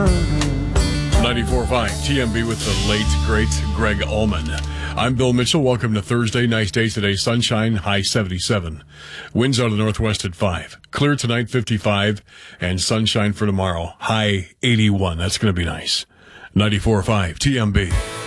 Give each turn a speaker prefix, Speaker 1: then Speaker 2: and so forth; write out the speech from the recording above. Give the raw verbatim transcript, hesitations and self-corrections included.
Speaker 1: ninety-four point five T M B with the late, great Greg Allman. I'm Bill Mitchell. Welcome to Thursday. Nice day today. Sunshine, high seventy-seven. Winds out of the northwest at five. Clear tonight, fifty-five. And sunshine for tomorrow, high eighty-one. That's going to be nice. ninety-four point five T M B.